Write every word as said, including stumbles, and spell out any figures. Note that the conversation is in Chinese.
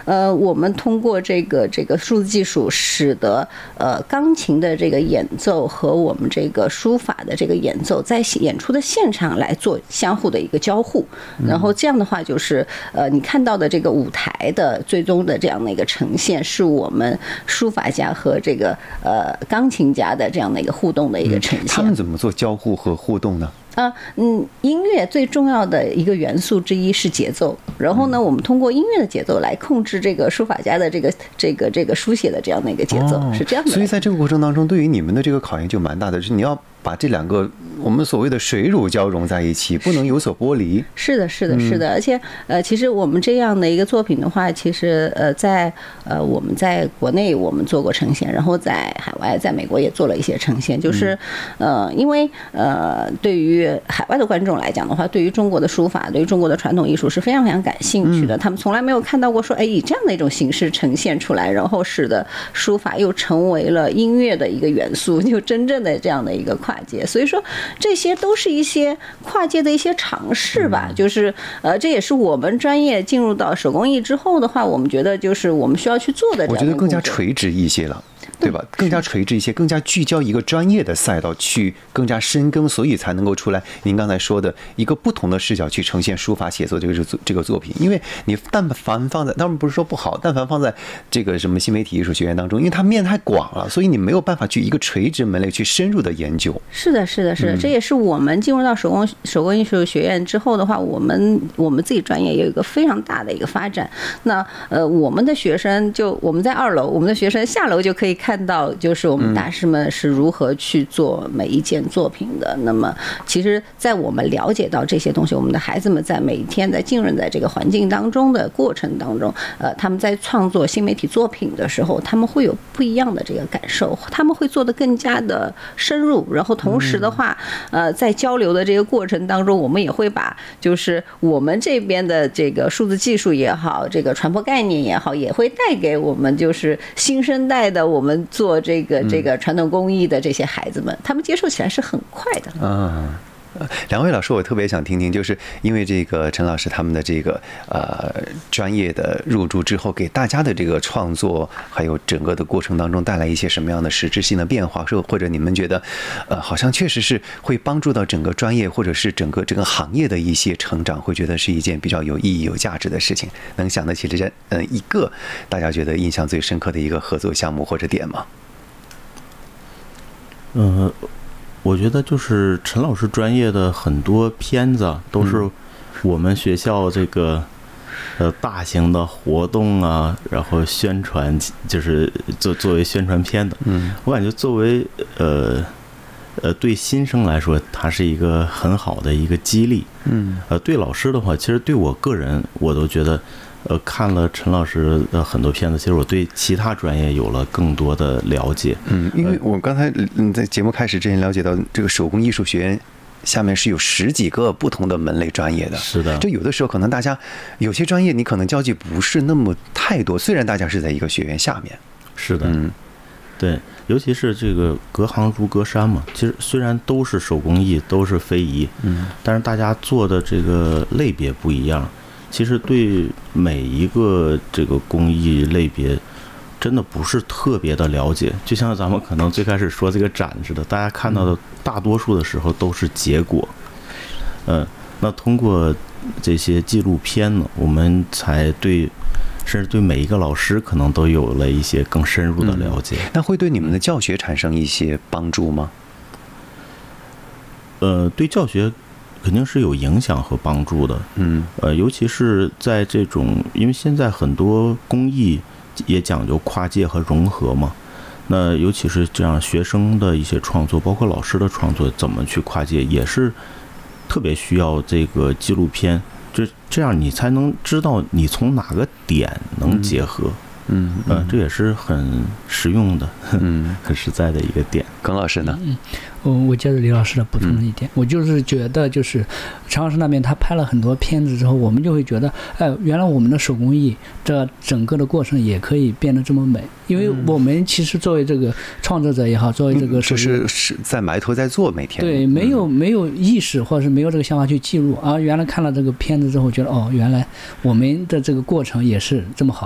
呃，我们通过这个这个数字技术，使得呃钢琴的这个演奏和我们这个书法的这个演奏在演出的现场来做相互的一个交互，然后这样的话就是呃你看到的这个舞台的最终的这样的一个呈现，是我们书法家和这个呃钢琴家的这样的一个互动的一个呈现。 他们怎么做交互和互动呢？ 啊，嗯，音乐最重要的一个元素之一是节奏，然后呢，我们通过音乐的节奏来控制这个书法家的这个这个这个书写的这样的一个节奏， 哦、 是这样的。 所以在这个过程当中，对于你们的这个考验就蛮大的，就是你要把这两个我们所谓的水乳交融在一起，不能有所剥离。 是的，是的，是的。而且呃，其实我们这样的一个作品的话，其实呃，在呃我们在国内我们做过呈现，然后在海外，在美国也做了一些呈现，就是呃，因为呃，对于海外的观众来讲的话，对于中国的书法，对于中国的传统艺术是非常非常感兴趣的。他们从来没有看到过说，哎，以这样的一种形式呈现出来，然后使得书法又成为了音乐的一个元素，就真正的这样的一个跨界。所以说，这些都是一些跨界的一些尝试吧。就是呃，这也是我们专业进入到手工艺之后的话，我们觉得就是我们需要去做的这样的。 我觉得更加垂直一些了。对吧？更加垂直一些，更加聚焦一个专业的赛道，去更加深耕，所以才能够出来您刚才说的一个不同的视角去呈现书法写作这个这个作品。因为你但凡放在，当然不是说不好，但凡放在这个什么新媒体艺术学院当中，因为它面太广了，所以你没有办法去一个垂直门类去深入的研究。 是的，是的，是的，这也是我们进入到手工手工艺术学院之后的话，我们我们自己专业也有一个非常大的一个发展。那呃，我们的学生就我们在二楼，我们的学生下楼就可以看到，就是我们大师们是如何去做每一件作品的。那么，其实，在我们了解到这些东西，我们的孩子们在每一天在浸润在这个环境当中的过程当中，呃，他们在创作新媒体作品的时候，他们会有不一样的这个感受，他们会做得更加的深入。然后，同时的话，呃，在交流的这个过程当中，我们也会把就是我们这边的这个数字技术也好，这个传播概念也好，也会带给我们就是新生代的我们做这个这个传统工艺的这些孩子们，他们接受起来是很快的。 啊，两位老师，我特别想听听，就是因为这个陈老师他们的这个呃专业的入驻之后，给大家的这个创作还有整个的过程当中带来一些什么样的实质性的变化，或者你们觉得呃好像确实是会帮助到整个专业或者是整个这个行业的一些成长，会觉得是一件比较有意义有价值的事情。能想得起这嗯一个大家觉得印象最深刻的一个合作项目或者点吗？ 呃，我觉得就是陈老师专业的很多片子都是我们学校这个呃大型的活动啊，然后宣传就是作作为宣传片的。嗯，我感觉作为呃呃对新生来说，它是一个很好的一个激励。嗯，呃，对老师的话，其实对我个人，我都觉得。呃，看了陈老师的很多片子，其实我对其他专业有了更多的了解。 嗯，因为我刚才嗯在节目开始之前了解到，这个手工艺术学院下面是有十几个不同的门类专业的。 是的， 就有的时候可能大家有些专业你可能交集不是那么太多，虽然大家是在一个学院下面。 是的，嗯，对，尤其是这个隔行如隔山嘛。其实虽然都是手工艺，都是非遗，嗯，但是大家做的这个类别不一样。其实对每一个这个工艺类别真的不是特别的了解，就像咱们可能最开始说这个展似的，大家看到的大多数的时候都是结果。嗯，那通过这些纪录片呢，我们才对甚至对每一个老师可能都有了一些更深入的了解。 嗯，那会对你们的教学产生一些帮助吗？ 呃，对教学肯定是有影响和帮助的。嗯，呃，尤其是在这种，因为现在很多工艺也讲究跨界和融合嘛。那尤其是这样学生的一些创作，包括老师的创作，怎么去跨界，也是特别需要这个纪录片，就这样你才能知道你从哪个点能结合。嗯嗯、呃，这也是很实用的，嗯，很实在的一个点。 耿老师呢？ 嗯，我我接着李老师的补充一点，嗯、我就是觉得，就是陈老师那边他拍了很多片子之后，我们就会觉得，哎，原来我们的手工艺这整个的过程也可以变得这么美。因为我们其实作为这个创作者也好，作为这个就是是在埋头在做每天。 对，没有没有意识或者是没有这个想法去记录，而原来看了这个片子之后，觉得哦，原来我们的这个过程也是这么好。